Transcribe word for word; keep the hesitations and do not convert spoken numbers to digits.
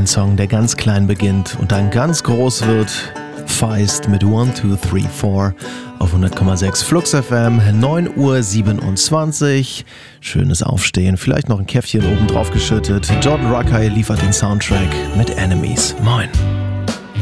Ein Song, der ganz klein beginnt und dann ganz groß wird. Feist mit one two three four auf hundert Komma sechs Flux F M, neun Uhr siebenundzwanzig. Schönes Aufstehen, vielleicht noch ein Käffchen oben drauf geschüttet. Jordan Rakei liefert den Soundtrack mit Enemies. Moin.